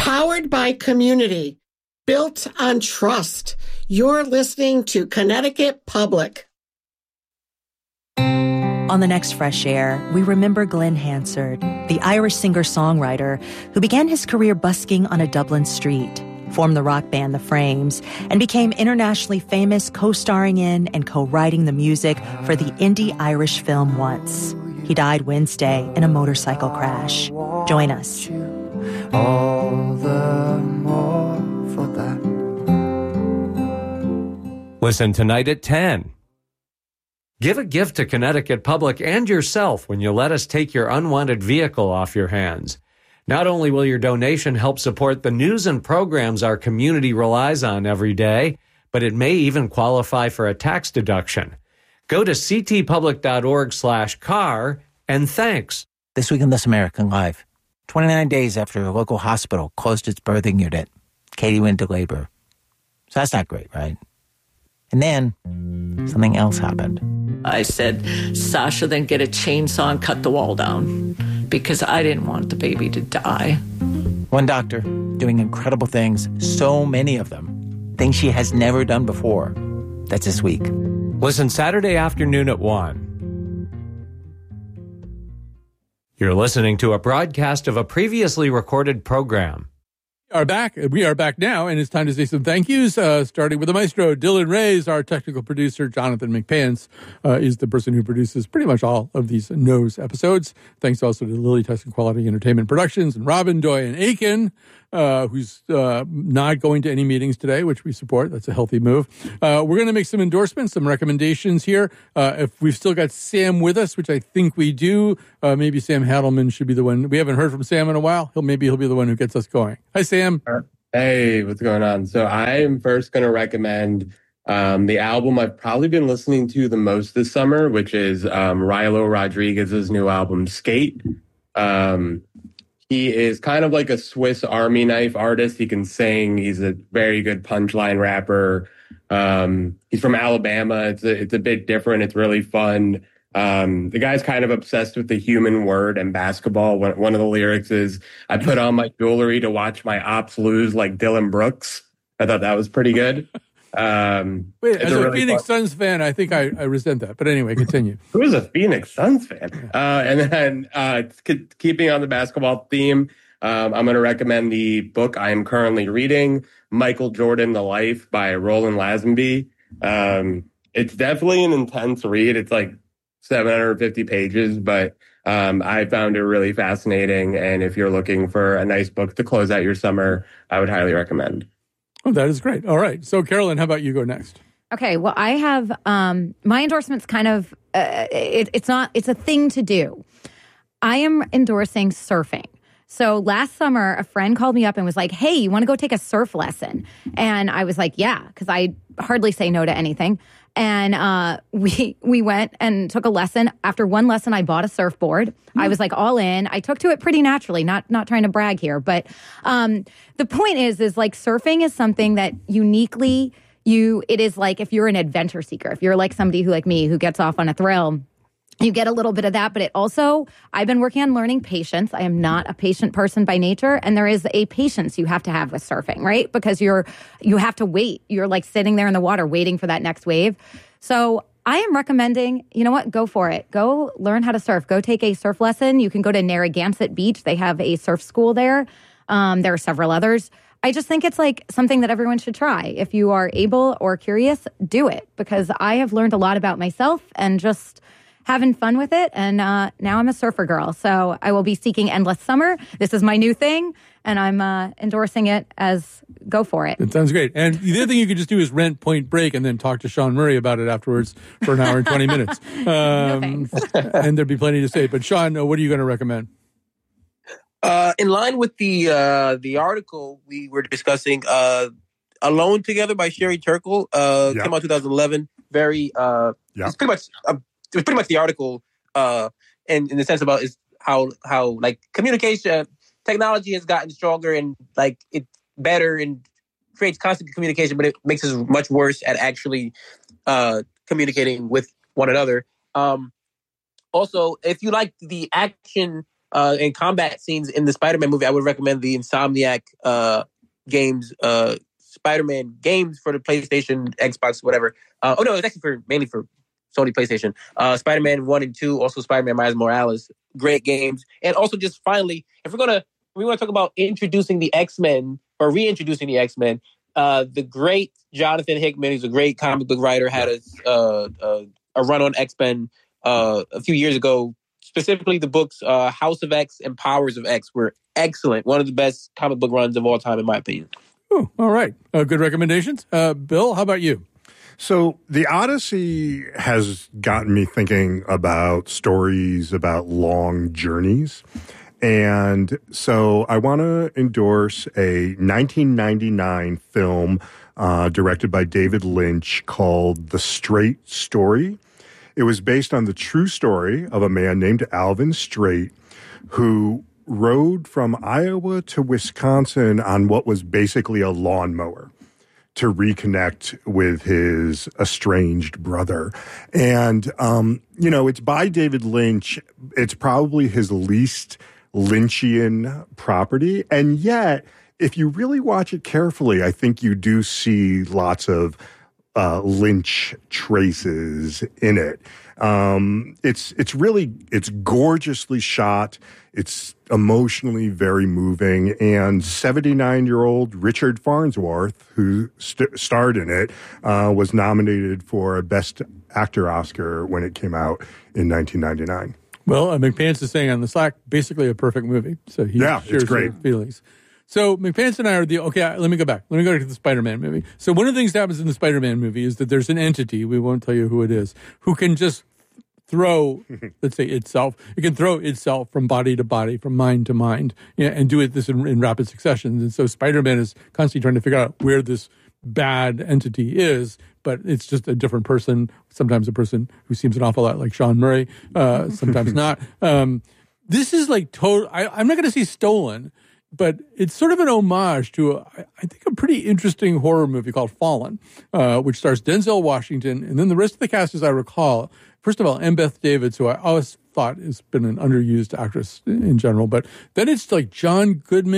Powered by community. Built on trust. You're listening to Connecticut Public. On the next Fresh Air, we remember Glenn Hansard, the Irish singer-songwriter who began his career busking on a Dublin street, formed the rock band The Frames, and became internationally famous co-starring in and co-writing the music for the indie Irish film Once. He died Wednesday in a motorcycle crash. Join us. All the more for that. Listen tonight at 10. Give a gift to Connecticut Public and yourself when you let us take your unwanted vehicle off your hands. Not only will your donation help support the news and programs our community relies on every day, but it may even qualify for a tax deduction. Go to ctpublic.org/car and thanks. This week in This American Life, 29 days after a local hospital closed its birthing unit, Katie went into labor. So that's not great, right? And then something else happened. I said, Sasha, then get a chainsaw and cut the wall down because I didn't want the baby to die. One doctor doing incredible things, so many of them, things she has never done before. That's this week. Listen Saturday afternoon at 1. You're listening to a broadcast of a previously recorded program. We are back now, and it's time to say some thank yous, starting with the maestro, Dylan Reyes. Our technical producer, Jonathan McPants, is the person who produces pretty much all of these Nose episodes. Thanks also to Lily Tyson Quality Entertainment Productions and Robin Doyen-Aiken, who's not going to any meetings today, which we support. That's a healthy move. We're going to make some endorsements, some recommendations here. If we've still got Sam with us, which I think we do, maybe Sam Hadelman should be the one. We haven't heard from Sam in a while. Maybe he'll be the one who gets us going. Hi, Sam. Hey, what's going on? So I'm first going to recommend the album I've probably been listening to the most this summer, which is Rilo Rodriguez's new album, Skate. He is kind of like a Swiss Army knife artist. He can sing. He's a very good punchline rapper. He's from Alabama. It's a bit different. It's really fun. The guy's kind of obsessed with the human word and basketball. One of the lyrics is, I put on my jewelry to watch my ops lose like Dylan Brooks. I thought that was pretty good. Wait, as a Phoenix Suns fan, I think I resent that. But anyway, continue. Who is a Phoenix Suns fan? And then keeping on the basketball theme, I'm going to recommend the book I am currently reading, Michael Jordan, The Life by Roland Lazenby. It's definitely an intense read. It's like 750 pages, but I found it really fascinating. And if you're looking for a nice book to close out your summer, I would highly recommend. Oh, that is great. All right. So, Carolyn, how about you go next? Okay. Well, I have my endorsement's kind of it's a thing to do. I am endorsing surfing. So last summer, a friend called me up and was like, hey, you want to go take a surf lesson? And I was like, yeah, because I hardly say no to anything. And we went and took a lesson. After one lesson, I bought a surfboard. I was like all in. I took to it pretty naturally, not trying to brag here. But the point is like surfing is something that uniquely it is like if you're an adventure seeker, if you're like somebody who like me who gets off on a thrill, you get a little bit of that, but it also, I've been working on learning patience. I am not a patient person by nature, and there is a patience you have to have with surfing, right? Because you have to wait. You're like sitting there in the water waiting for that next wave. So I am recommending, you know what? Go for it. Go learn how to surf. Go take a surf lesson. You can go to Narragansett Beach. They have a surf school there. There are several others. I just think it's like something that everyone should try. If you are able or curious, do it, because I have learned a lot about myself and just having fun with it. And now I'm a surfer girl. So I will be seeking Endless Summer. This is my new thing, and I'm endorsing it as go for it. It sounds great. And the other thing you could just do is rent Point Break and then talk to Sean Murray about it afterwards for an hour and 20 minutes. No thanks. And there'd be plenty to say. But Sean, what are you going to recommend? In line with the article we were discussing, Alone Together by Sherry Turkle, came out 2011. It's pretty much the article, and in the sense about is how like communication technology has gotten stronger and like it's better and creates constant communication, but it makes us much worse at actually communicating with one another. Also, if you like the action and combat scenes in the Spider-Man movie, I would recommend the Insomniac games, Spider-Man games for the PlayStation, Xbox, whatever. It's actually mainly for Sony PlayStation. Spider-Man 1 and 2, also Spider-Man Miles Morales, great games. And also just finally, if we want to talk about introducing the X-Men or reintroducing the X-Men, the great Jonathan Hickman, who's a great comic book writer, had a run on X-Men a few years ago. Specifically, the books House of X and Powers of X were excellent. One of the best comic book runs of all time, in my opinion. Oh, all right. Good recommendations. Bill, how about you? So the Odyssey has gotten me thinking about stories about long journeys. And so I want to endorse a 1999 film directed by David Lynch called The Straight Story. It was based on the true story of a man named Alvin Straight who rode from Iowa to Wisconsin on what was basically a lawnmower to reconnect with his estranged brother. And, it's by David Lynch. It's probably his least Lynchian property. And yet, if you really watch it carefully, I think you do see lots of Lynch traces in it. It's gorgeously shot. It's emotionally very moving. And 79-year-old Richard Farnsworth, who starred in it, was nominated for a Best Actor Oscar when it came out in 1999. Well, McPants is saying on the Slack, basically a perfect movie. So he shares it's great. Your feelings. So McPants and I are let me go back. Let me go to the Spider-Man movie. So one of the things that happens in the Spider-Man movie is that there's an entity, we won't tell you who it is, who can just throw, let's say itself, it can throw itself from body to body, from mind to mind, and do this in rapid succession. And so Spider-Man is constantly trying to figure out where this bad entity is, but it's just a different person, sometimes a person who seems an awful lot like Sean Murray, sometimes not. This is like total, I'm not going to say stolen, but it's sort of an homage to, I think, a pretty interesting horror movie called Fallen, which stars Denzel Washington. And then the rest of the cast, as I recall, first of all, Beth Davids, who I always thought has been an underused actress in general. But then it's like John Goodman